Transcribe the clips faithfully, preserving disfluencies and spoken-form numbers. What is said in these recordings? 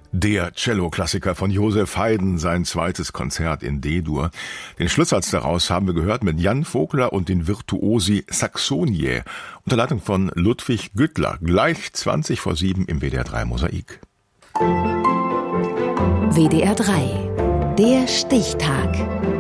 Der Cello-Klassiker von Joseph Haydn, sein zweites Konzert in D-Dur. Den Schlusssatz daraus haben wir gehört mit Jan Vogler und den Virtuosi Saxoniae unter Leitung von Ludwig Güttler. Gleich zwanzig vor sieben im W D R drei Mosaik. W D R drei, der Stichtag.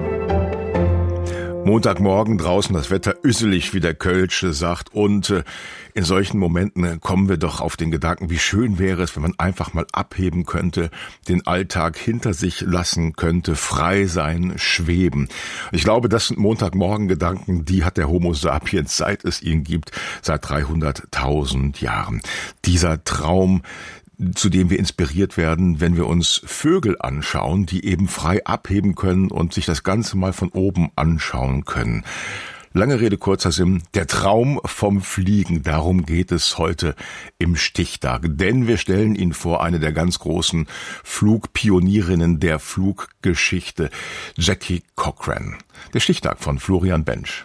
Montagmorgen draußen das Wetter üsselig, wie der Kölsche sagt. Und äh, in solchen Momenten kommen wir doch auf den Gedanken, wie schön wäre es, wenn man einfach mal abheben könnte, den Alltag hinter sich lassen könnte, frei sein, schweben. Ich glaube, das sind Montagmorgen-Gedanken, die hat der Homo sapiens, seit es ihn gibt, seit dreihunderttausend Jahren. Dieser Traum, zu dem wir inspiriert werden, wenn wir uns Vögel anschauen, die eben frei abheben können und sich das Ganze mal von oben anschauen können. Lange Rede, kurzer Sinn, der Traum vom Fliegen, darum geht es heute im Stichtag. Denn wir stellen Ihnen vor, eine der ganz großen Flugpionierinnen der Fluggeschichte, Jackie Cochran. Der Stichtag von Florian Bensch.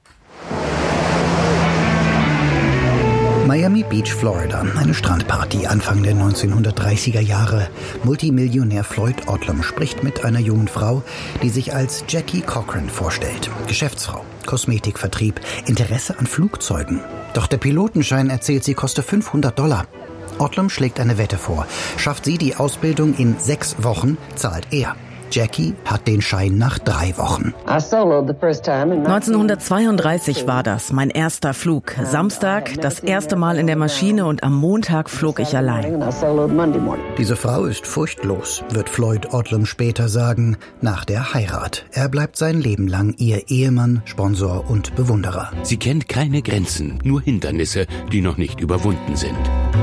Miami Beach, Florida. Eine Strandparty Anfang der neunzehnhundertdreißiger Jahre. Multimillionär Floyd Odlum spricht mit einer jungen Frau, die sich als Jackie Cochran vorstellt. Geschäftsfrau, Kosmetikvertrieb, Interesse an Flugzeugen. Doch der Pilotenschein, erzählt sie, koste fünfhundert Dollar. Odlum schlägt eine Wette vor. Schafft sie die Ausbildung in sechs Wochen, zahlt er. Jackie hat den Schein nach drei Wochen. neunzehnhundertzweiunddreißig war das, mein erster Flug. Samstag, das erste Mal in der Maschine und am Montag flog ich allein. Diese Frau ist furchtlos, wird Floyd Odlum später sagen, nach der Heirat. Er bleibt sein Leben lang ihr Ehemann, Sponsor und Bewunderer. Sie kennt keine Grenzen, nur Hindernisse, die noch nicht überwunden sind.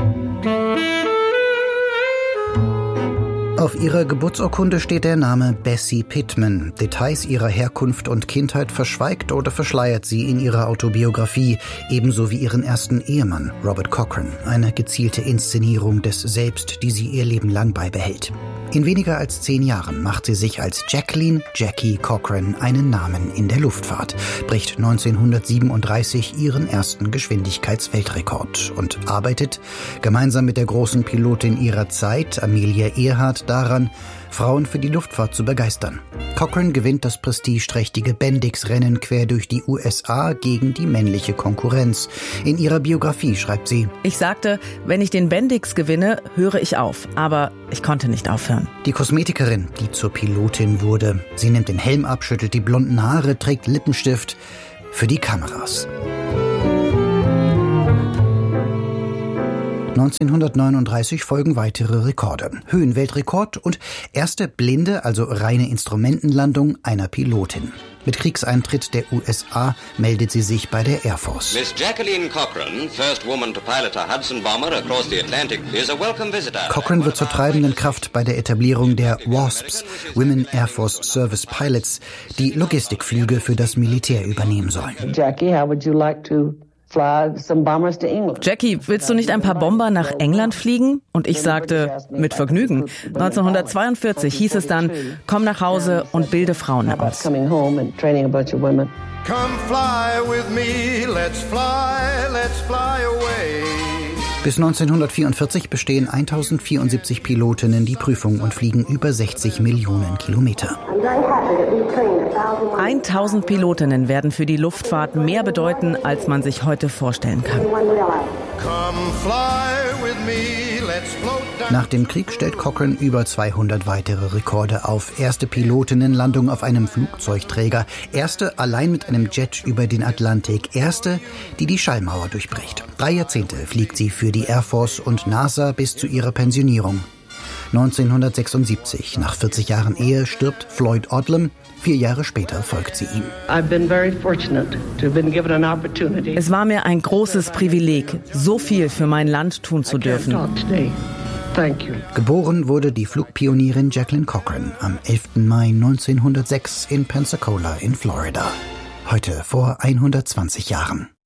Auf ihrer Geburtsurkunde steht der Name Bessie Pittman. Details ihrer Herkunft und Kindheit verschweigt oder verschleiert sie in ihrer Autobiografie, ebenso wie ihren ersten Ehemann, Robert Cochran. Eine gezielte Inszenierung des Selbst, die sie ihr Leben lang beibehält. In weniger als zehn Jahren macht sie sich als Jacqueline Jackie Cochran einen Namen in der Luftfahrt, bricht neunzehnhundertsiebenunddreißig ihren ersten Geschwindigkeitsweltrekord und arbeitet gemeinsam mit der großen Pilotin ihrer Zeit, Amelia Earhart, daran, Frauen für die Luftfahrt zu begeistern. Cochran gewinnt das prestigeträchtige Bendix-Rennen quer durch die U S A gegen die männliche Konkurrenz. In ihrer Biografie schreibt sie: Ich sagte, wenn ich den Bendix gewinne, höre ich auf. Aber ich konnte nicht aufhören. Die Kosmetikerin, die zur Pilotin wurde. Sie nimmt den Helm ab, schüttelt die blonden Haare, trägt Lippenstift für die Kameras. neunzehnhundertneununddreißig folgen weitere Rekorde. Höhenweltrekord und erste blinde, also reine Instrumentenlandung einer Pilotin. Mit Kriegseintritt der U S A meldet sie sich bei der Air Force. Miss Jacqueline Cochran, first woman to pilot a Hudson bomber across the Atlantic, is a welcome visitor. Cochran wird zur treibenden Kraft bei der Etablierung der WASPs, Women Air Force Service Pilots, die Logistikflüge für das Militär übernehmen sollen. Jackie, how would you like to fly some bombers to England? Jackie, willst du nicht ein paar Bomber nach England fliegen? Und ich sagte, mit Vergnügen. neunzehnhundertzweiundvierzig hieß es dann, komm nach Hause und bilde Frauen aus. Coming home and training a bunch of women. Come fly with me, let's fly, let's fly away. Bis neunzehnhundertvierundvierzig bestehen eintausendvierundsiebzig Pilotinnen die Prüfung und fliegen über sechzig Millionen Kilometer. tausend Pilotinnen werden für die Luftfahrt mehr bedeuten, als man sich heute vorstellen kann. Come fly with me, let's float down. Nach dem Krieg stellt Cochran über zweihundert weitere Rekorde auf. Erste Pilotinnenlandung auf einem Flugzeugträger. Erste allein mit einem Jet über den Atlantik. Erste, die die Schallmauer durchbricht. Drei Jahrzehnte fliegt sie für die Air Force und NASA bis zu ihrer Pensionierung. neunzehnhundertsechsundsiebzig, nach vierzig Jahren Ehe, stirbt Floyd Odlum. Vier Jahre später folgt sie ihm. Es war mir ein großes Privileg, so viel für mein Land tun zu dürfen. Geboren wurde die Flugpionierin Jacqueline Cochran am elften Mai neunzehnhundertsechs in Pensacola in Florida. Heute vor hundertzwanzig Jahren.